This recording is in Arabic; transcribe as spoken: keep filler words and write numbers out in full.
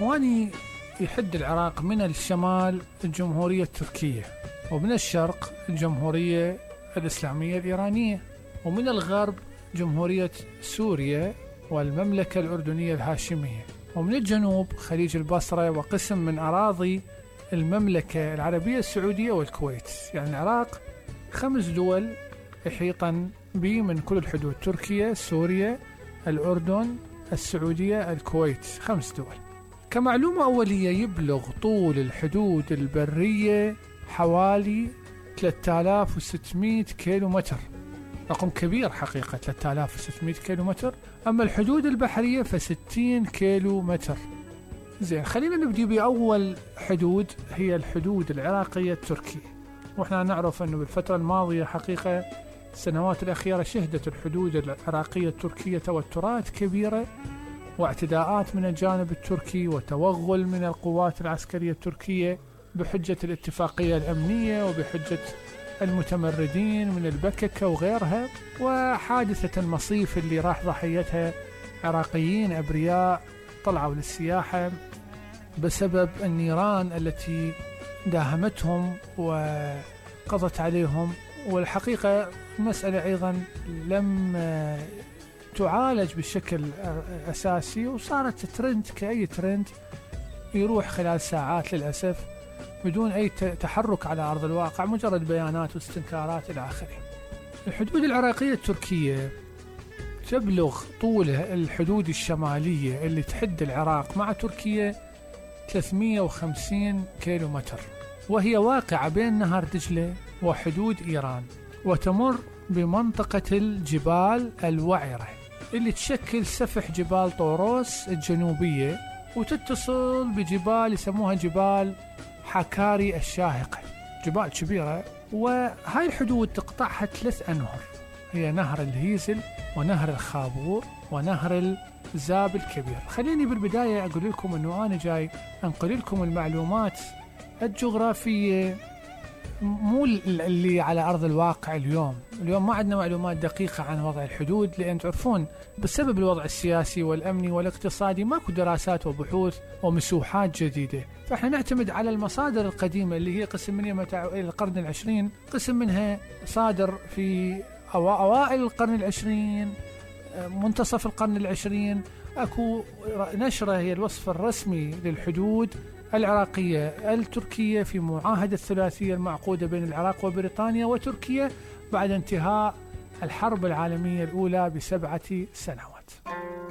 إخواني، يحد العراق من الشمال الجمهورية التركية، ومن الشرق الجمهورية الإسلامية الإيرانية، ومن الغرب جمهورية سوريا والمملكة الأردنية الهاشمية، ومن الجنوب خليج البصرة وقسم من أراضي المملكة العربية السعودية والكويت. يعني العراق خمس دول يحيطا به من كل الحدود: تركيا، سوريا، الأردن، السعودية، الكويت، خمس دول. كمعلومة أولية، يبلغ طول الحدود البرية حوالي ثلاثة آلاف وستمئة كيلو متر، رقم كبير حقيقة، ثلاثة آلاف وستمئة كيلو متر. أما الحدود البحرية فستين كيلو متر. زين، خلينا نبدي بأول حدود، هي الحدود العراقية التركية. وإحنا نعرف أنه بالفترة الماضية حقيقة السنوات الأخيرة شهدت الحدود العراقية التركية توترات كبيرة واعتداءات من الجانب التركي وتوغل من القوات العسكرية التركية بحجة الاتفاقية الأمنية وبحجة المتمردين من البككة وغيرها، وحادثة المصيف اللي راح ضحيتها عراقيين أبرياء طلعوا للسياحة بسبب النيران التي داهمتهم وقضت عليهم. والحقيقة المسألة أيضا لم تعالج بشكل أساسي، وصارت ترند كأي ترند يروح خلال ساعات للأسف بدون أي تحرك على أرض الواقع، مجرد بيانات واستنكارات إلى آخره. الحدود العراقية التركية تبلغ طولها الحدود الشمالية اللي تحد العراق مع تركيا ثلاثمئة وخمسين كيلو متر، وهي واقعة بين نهر دجلة وحدود إيران، وتمر بمنطقة الجبال الوعرة اللي تشكل سفح جبال طوروس الجنوبية، وتتصل بجبال يسموها جبال حكاري الشاهقة، جبال كبيرة. وهاي الحدود تقطعها ثلاث أنهر، هي نهر الهيزل ونهر الخابور ونهر الزاب الكبير. خليني بالبداية أقول لكم أنه أنا جاي أنقل لكم المعلومات الجغرافية مو اللي على أرض الواقع. اليوم اليوم ما عندنا معلومات دقيقة عن وضع الحدود، لأن تعرفون بسبب الوضع السياسي والأمني والاقتصادي ماكو دراسات وبحوث ومسوحات جديدة، فإحنا نعتمد على المصادر القديمة اللي هي قسم منها متى إلى القرن العشرين، قسم منها صادر في أوائل القرن العشرين، منتصف القرن العشرين. أكو نشرة هي الوصف الرسمي للحدود العراقية التركية في معاهدة الثلاثية المعقودة بين العراق وبريطانيا وتركيا بعد انتهاء الحرب العالمية الأولى بسبعة سنوات.